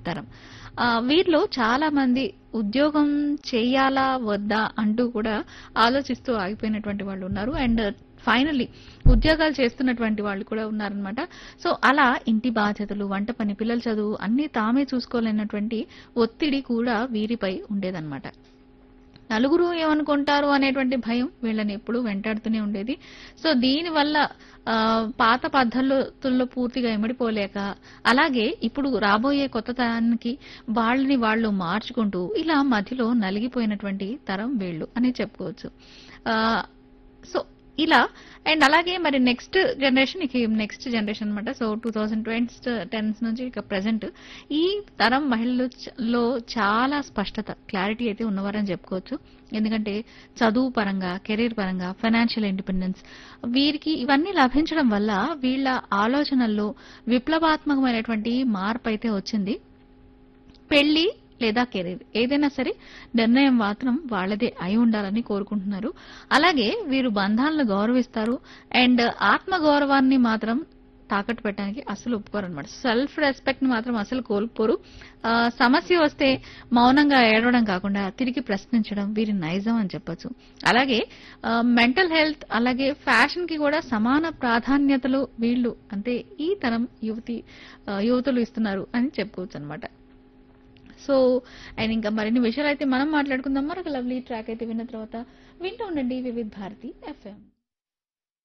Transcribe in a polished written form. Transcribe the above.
తరం. వీరిలో చాలా మంది ఉద్యోగం చేయాలా వద్దా అంటూ కూడా ఆలోచిస్తూ ఆగిపోయినటువంటి వాళ్ళు ఉన్నారు. అండ్ ఫైనల్లీ ఉద్యోగాలు చేస్తున్నటువంటి వాళ్ళు కూడా ఉన్నారనమాట. సో అలా ఇంటి బాధ్యతలు, వంట పని, పిల్లల చదువు అన్నీ తామే చూసుకోలేనటువంటి ఒత్తిడి కూడా వీరిపై ఉండేదన్నమాట. నలుగురు ఏమనుకుంటారు అనేటువంటి భయం వీళ్ళని ఎప్పుడూ వెంటాడుతూనే ఉండేది. సో దీనివల్ల పాత పద్ధతుల్లో పూర్తిగా ఇమిడిపోలేక, అలాగే ఇప్పుడు రాబోయే కొత్త తరానికి వాళ్ళని వాళ్ళు మార్చుకుంటూ ఇలా మధ్యలో నలిగిపోయినటువంటి తరం వీళ్ళు అని చెప్పుకోవచ్చు. సో ఇలా అండ్ అలాగే మరి నెక్స్ట్ జనరేషన్ అన్నమాట. సో 2010s నుంచి ఇక ప్రెసెంట్ ఈ తరం మహిళల్లో చాలా స్పష్టత, క్లారిటీ అయితే ఉన్నవారని చెప్పుకోవచ్చు. ఎందుకంటే చదువు పరంగా, కెరీర్ పరంగా, ఫైనాన్షియల్ ఇండిపెండెన్స్ వీరికి ఇవన్నీ లభించడం వల్ల వీళ్ళ ఆలోచనల్లో విప్లవాత్మకమైనటువంటి మార్పు అయితే వచ్చింది. పెళ్లి లేదా కెరీర్ ఏదైనా సరే నిర్ణయం మాత్రం వాళ్ళదే అయి ఉండాలని కోరుకుంటున్నారు. అలాగే వీరు బంధాలను గౌరవిస్తారు అండ్ ఆత్మగౌరవాన్ని మాత్రం తాకట్టు పెట్టడానికి అసలు ఒప్పుకోరు అనమాట. సెల్ఫ్ రెస్పెక్ట్ ని మాత్రం అసలు కోల్పోరు. సమస్య వస్తే మౌనంగా ఏడవడం కాకుండా తిరిగి ప్రశ్నించడం వీరి నైజం అని చెప్పొచ్చు. అలాగే మెంటల్ హెల్త్ అలాగే ఫ్యాషన్ కి కూడా సమాన ప్రాధాన్యతలు వీళ్ళు అంటే ఈ తరం యువతులు ఇస్తున్నారు అని చెప్పుకోవచ్చు అనమాట. సో అండ్ ఇంకా మరిన్ని విషయాలు అయితే మనం మాట్లాడుకుందాం. మరొక లవ్లీ ట్రాక్ అయితే విన్న తర్వాత వింటూ ఉండండి వివిధ్ భారతి ఎఫ్ఎం.